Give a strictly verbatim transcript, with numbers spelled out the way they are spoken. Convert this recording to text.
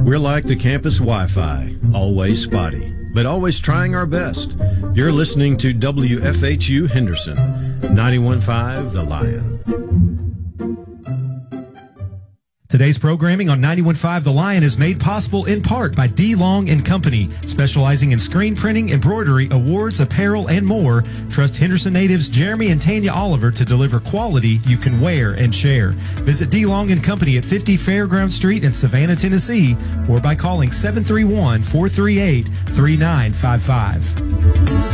We're like the campus Wi-Fi, always spotty, but always trying our best. You're listening to W F H U Henderson, ninety-one point five The Lion. Today's programming on ninety-one point five The Lion is made possible in part by D. Long and Company, specializing in screen printing, embroidery, awards, apparel, and more. Trust Henderson natives Jeremy and Tanya Oliver to deliver quality you can wear and share. Visit D. Long and Company at fifty Fairground Street in Savannah, Tennessee, or by calling seven three one, four three eight, three nine five five.